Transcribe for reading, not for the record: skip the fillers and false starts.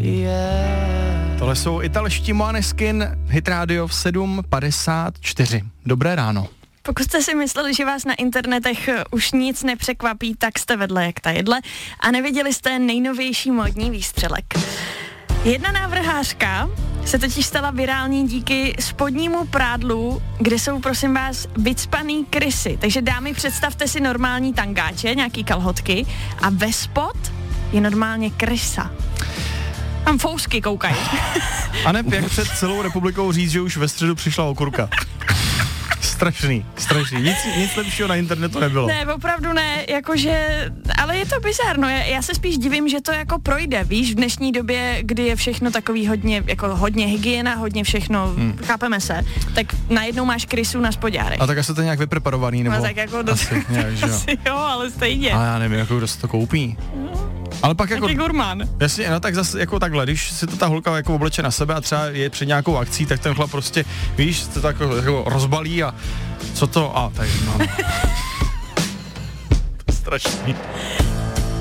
Tohle jsou italští Måneskin, Hit Radio v 7:54. Dobré ráno. Pokud jste si mysleli, že vás na internetech už nic nepřekvapí, tak jste vedle jak ta jedle a neviděli jste nejnovější módní výstřelek. Jedna návrhářka se totiž stala virální díky spodnímu prádlu, kde jsou, prosím vás, vycpaný krysy. Takže dámy, představte si normální tangáče, nějaký kalhotky a ve spod je normálně krysa. Tam fousky koukají. A ne, jak před celou republikou říct, že už ve středu přišla okurka. Strašný. Nic lepšího na internetu nebylo. Ne, opravdu ne, jakože, ale je to bizarno, já se spíš divím, že to jako projde, víš, v dnešní době, kdy je všechno takový hodně hygiena, hodně všechno, chápeme se, tak najednou máš krysu na spodňárech. A tak asi to nějak vypreparovaný, nebo? No, tak jako asi, nějak, že jo. Asi jo, ale stejně. Ale já nevím, jako kdo se to koupí. Ale pak jako... Taky gurmán. Jasně, no tak zase jako takhle, když si to ta holka jako obleče na sebe a třeba je před nějakou akcí, tak ten chlap prostě, víš, to tak jako rozbalí a co to, a tak no. Strašný.